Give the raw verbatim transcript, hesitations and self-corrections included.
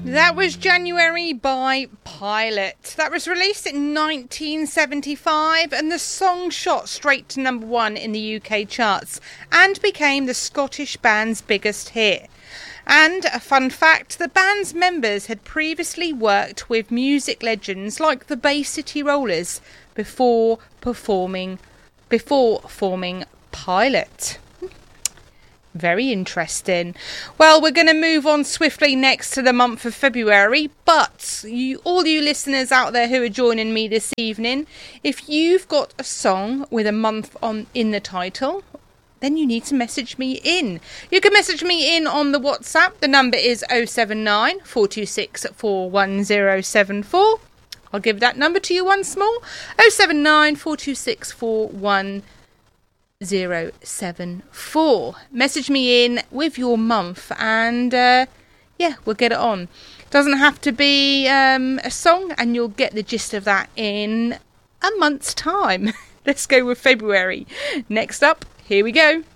That was January by Pilot. That was released in nineteen seventy-five, and the song shot straight to number one in the U K charts and became the Scottish band's biggest hit. And a fun fact, the band's members had previously worked with music legends like the Bay City Rollers before performing before forming Pilot. Very interesting. Well, we're going to move on swiftly next to the month of February, but you, all you listeners out there who are joining me this evening, if you've got a song with a month on in the title, then you need to message me in. You can message me in on the WhatsApp. The number is oh seven nine, four two six, four one oh seven four. I'll give that number to you once more. oh seven nine, four two six, four one oh seven four. Message me in with your month and uh, yeah, we'll get it on. Doesn't have to be um, a song, and you'll get the gist of that in a month's time. Let's go with February. Next up, here we go.